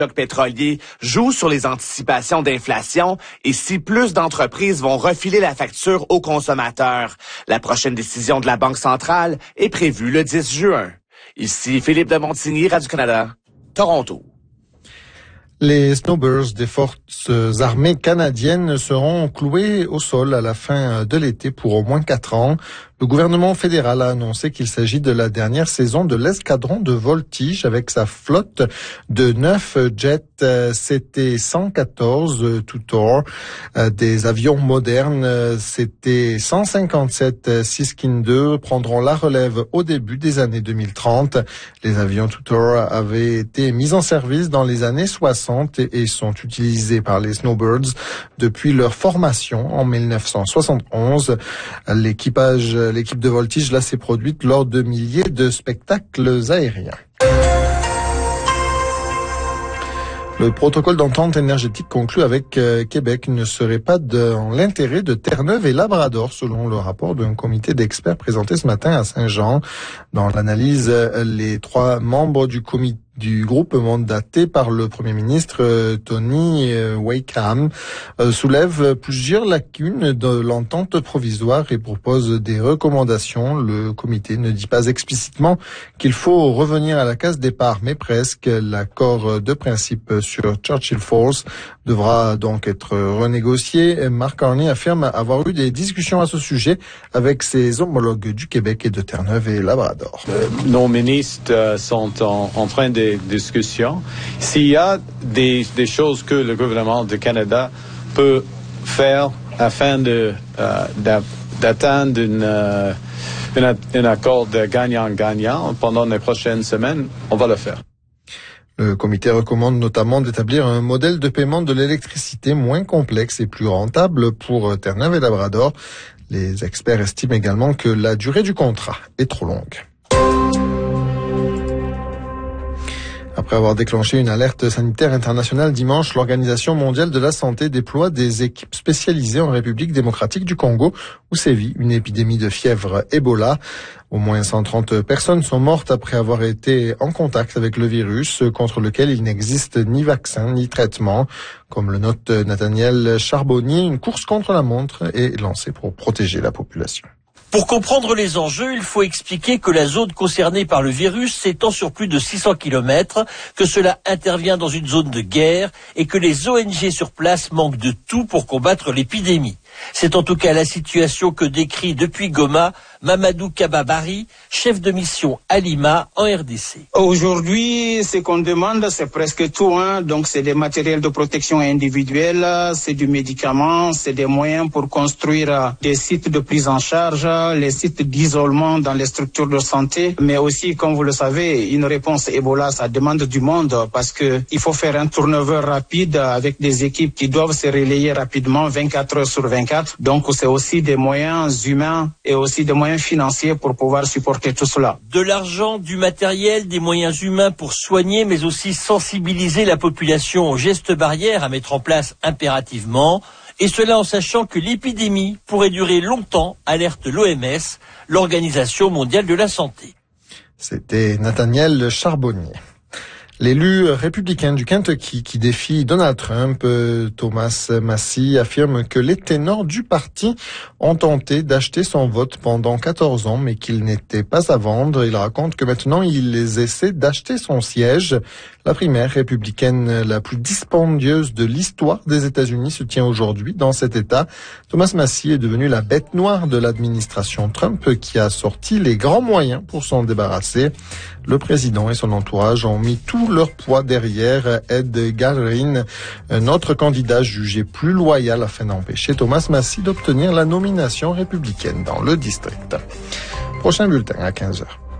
choc pétrolier joue sur les anticipations d'inflation et si plus d'entreprises vont refiler la facture aux consommateurs. La prochaine décision de la Banque centrale est prévue le 10 juin. Ici Philippe de Montigny, Radio-Canada, Toronto. Les snowbirds des forces armées canadiennes seront cloués au sol à la fin de l'été pour au moins 4 ans. Le gouvernement fédéral a annoncé qu'il s'agit de la dernière saison de l'escadron de Voltige avec sa flotte de 9 jets CT-114 Tutor, des avions modernes. C'était 157 Siskin II prendront la relève au début des années 2030. Les avions Tutor avaient été mis en service dans les années 60 et sont utilisés par les Snowbirds depuis leur formation en 1971. L'équipe de Voltige là s'est produite lors de milliers de spectacles aériens. Le protocole d'entente énergétique conclu avec Québec ne serait pas dans l'intérêt de Terre-Neuve et Labrador, selon le rapport d'un comité d'experts présenté ce matin à Saint-Jean. Dans l'analyse, les 3 membres du groupe mandaté par le Premier ministre Tony Wakeham soulève plusieurs lacunes de l'entente provisoire et propose des recommandations. Le comité ne dit pas explicitement qu'il faut revenir à la case départ, mais presque. L'accord de principe sur Churchill Falls devra donc être renégocié. Mark Carney affirme avoir eu des discussions à ce sujet avec ses homologues du Québec et de Terre-Neuve et Labrador. Nos ministres sont en train de discussion. S'il y a des choses que le gouvernement du Canada peut faire afin d'atteindre un accord de gagnant-gagnant pendant les prochaines semaines, on va le faire. Le comité recommande notamment d'établir un modèle de paiement de l'électricité moins complexe et plus rentable pour Terre-Neuve et Labrador. Les experts estiment également que la durée du contrat est trop longue. Après avoir déclenché une alerte sanitaire internationale dimanche, l'Organisation mondiale de la santé déploie des équipes spécialisées en République démocratique du Congo où sévit une épidémie de fièvre Ebola. Au moins 130 personnes sont mortes après avoir été en contact avec le virus contre lequel il n'existe ni vaccin ni traitement. Comme le note Nathaniel Charbonnier, une course contre la montre est lancée pour protéger la population. Pour comprendre les enjeux, il faut expliquer que la zone concernée par le virus s'étend sur plus de 600 km, que cela intervient dans une zone de guerre et que les ONG sur place manquent de tout pour combattre l'épidémie. C'est en tout cas la situation que décrit depuis Goma Mamadou Kababari, chef de mission à Lima en RDC. Aujourd'hui, ce qu'on demande, c'est presque tout. Donc, c'est des matériels de protection individuelle, c'est du médicament, c'est des moyens pour construire des sites de prise en charge, les sites d'isolement dans les structures de santé. Mais aussi, comme vous le savez, une réponse Ebola, ça demande du monde parce que il faut faire un turnover rapide avec des équipes qui doivent se relayer rapidement 24 heures sur 24. Donc, c'est aussi des moyens humains et aussi des moyens financiers pour pouvoir supporter tout cela. De l'argent, du matériel, des moyens humains pour soigner, mais aussi sensibiliser la population aux gestes barrières à mettre en place impérativement. Et cela en sachant que l'épidémie pourrait durer longtemps, alerte l'OMS, l'Organisation mondiale de la santé. C'était Nathaniel Charbonnier. L'élu républicain du Kentucky qui défie Donald Trump, Thomas Massie, affirme que les ténors du parti ont tenté d'acheter son vote pendant 14 ans, mais qu'il n'était pas à vendre. Il raconte que maintenant, il essaie d'acheter son siège. La primaire républicaine la plus dispendieuse de l'histoire des États-Unis se tient aujourd'hui dans cet État. Thomas Massie est devenu la bête noire de l'administration Trump qui a sorti les grands moyens pour s'en débarrasser. Le président et son entourage ont mis tout leur poids derrière Ed Garin, un autre candidat jugé plus loyal afin d'empêcher Thomas Massie d'obtenir la nomination républicaine dans le district. Prochain bulletin à 15h.